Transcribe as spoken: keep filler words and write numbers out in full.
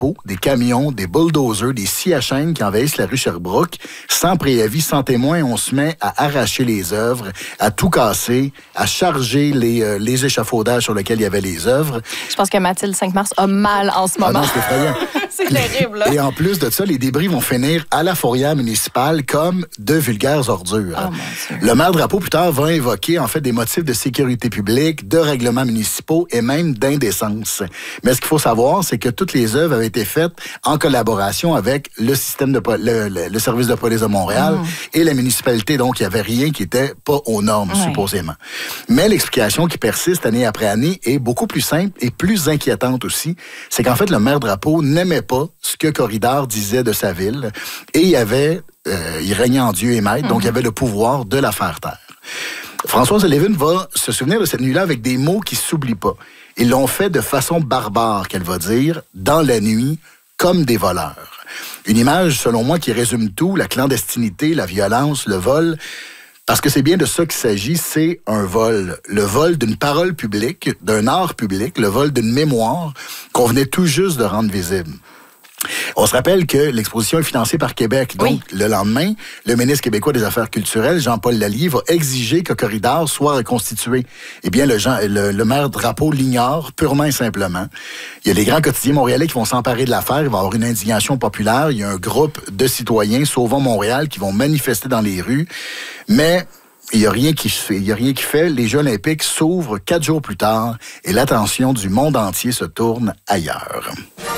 municipaux, des camions, des bulldozers, des scies à chaîne qui envahissent la rue Sherbrooke. Sans préavis, sans témoin, on se met à arracher les œuvres, à tout casser, à charger les, euh, les échafaudages sur lesquels il y avait les œuvres. Je pense que Mathilde cinq mars a mal en ce moment. Ah non, c'est effrayant. C'est terrible, là. Et en plus de ça, les débris vont finir à la fourrière municipale comme de vulgaires ordures. Oh, mon Dieu. Le maire Drapeau, plus tard, va invoquer en fait des motifs de sécurité publique, de règlements municipaux et même d'indécence. Mais ce qu'il faut savoir, c'est que toutes les œuvres avaient été faites en collaboration avec le système de po- le, le, le service de police de Montréal mmh. et la municipalité. Donc, il n'y avait rien qui était pas aux normes, ouais. supposément. Mais l'explication qui persiste année après année est beaucoup plus simple et plus inquiétante aussi. C'est qu'en fait, le maire Drapeau n'aimait pas ce que Corridor disait de sa ville et il avait, euh, il régnait en Dieu et maître, mmh. donc il avait le pouvoir de la faire taire. Françoise Lévin va se souvenir de cette nuit-là avec des mots qui ne s'oublient pas. Ils l'ont fait de façon barbare, qu'elle va dire, dans la nuit, comme des voleurs. Une image, selon moi, qui résume tout, la clandestinité, la violence, le vol, parce que c'est bien de ça qu'il s'agit, c'est un vol. Le vol d'une parole publique, d'un art public, le vol d'une mémoire qu'on venait tout juste de rendre visible. On se rappelle que l'exposition est financée par Québec. Donc, oui. le lendemain, le ministre québécois des Affaires culturelles, Jean-Paul Lallier, va exiger que Corridor soit reconstitué. Eh bien, le, Jean, le, le maire Drapeau l'ignore purement et simplement. Il y a les grands quotidiens montréalais qui vont s'emparer de l'affaire. Il va y avoir une indignation populaire. Il y a un groupe de citoyens, Sauvons Montréal, qui vont manifester dans les rues. Mais il n'y a rien qui fait. Il y a rien qui fait. Les Jeux olympiques s'ouvrent quatre jours plus tard et l'attention du monde entier se tourne ailleurs.